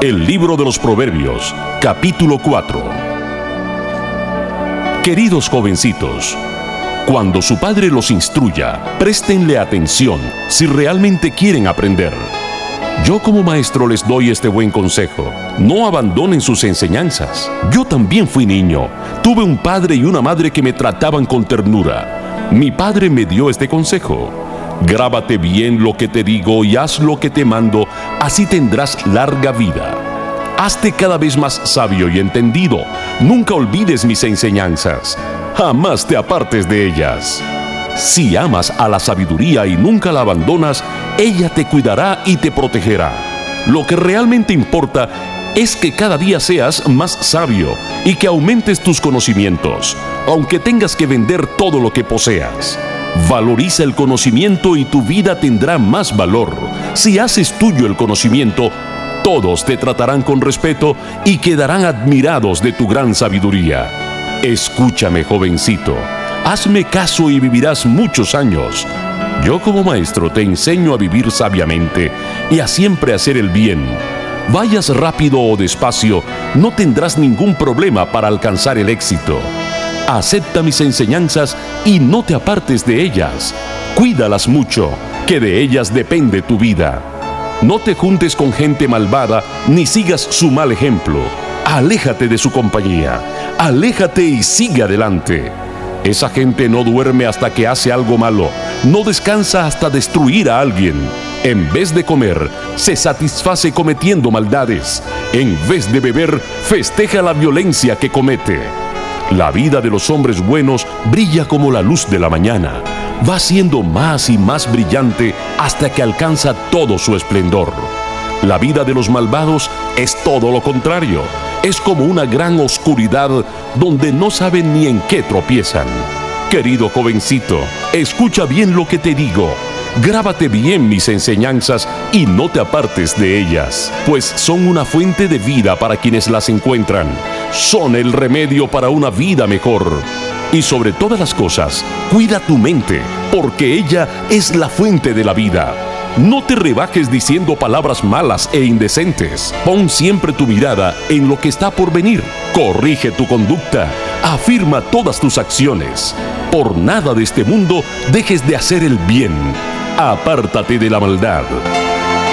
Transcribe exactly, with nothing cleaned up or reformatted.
El libro de los Proverbios, capítulo cuatro. Queridos jovencitos, cuando su padre los instruya, préstenle atención si realmente quieren aprender. Yo como maestro les doy este buen consejo: no abandonen sus enseñanzas. Yo también fui niño, tuve un padre y una madre que me trataban con ternura. Mi padre me dio este consejo: grábate bien lo que te digo y haz lo que te mando, así tendrás larga vida. Hazte cada vez más sabio y entendido. Nunca olvides mis enseñanzas. Jamás te apartes de ellas. Si amas a la sabiduría y nunca la abandonas, ella te cuidará y te protegerá. Lo que realmente importa es que cada día seas más sabio y que aumentes tus conocimientos, aunque tengas que vender todo lo que poseas. Valoriza el conocimiento y tu vida tendrá más valor. Si haces tuyo el conocimiento, todos te tratarán con respeto y quedarán admirados de tu gran sabiduría. Escúchame, jovencito. Hazme caso y vivirás muchos años. Yo como maestro te enseño a vivir sabiamente y a siempre hacer el bien. Vayas rápido o despacio, no tendrás ningún problema para alcanzar el éxito. Acepta mis enseñanzas y no te apartes de ellas. Cuídalas mucho, que de ellas depende tu vida. No te juntes con gente malvada ni sigas su mal ejemplo. Aléjate de su compañía. Aléjate y sigue adelante. Esa gente no duerme hasta que hace algo malo, no descansa hasta destruir a alguien. En vez de comer, se satisface cometiendo maldades. En vez de beber, festeja la violencia que comete. La vida de los hombres buenos brilla como la luz de la mañana. Va siendo más y más brillante hasta que alcanza todo su esplendor. La vida de los malvados es todo lo contrario. Es como una gran oscuridad donde no saben ni en qué tropiezan. Querido jovencito, escucha bien lo que te digo. Grábate bien mis enseñanzas y no te apartes de ellas, pues son una fuente de vida para quienes las encuentran. Son el remedio para una vida mejor. Y sobre todas las cosas, cuida tu mente, porque ella es la fuente de la vida. No te rebajes diciendo palabras malas e indecentes. Pon siempre tu mirada en lo que está por venir. Corrige tu conducta. Afirma todas tus acciones. Por nada de este mundo dejes de hacer el bien. Apártate de la maldad.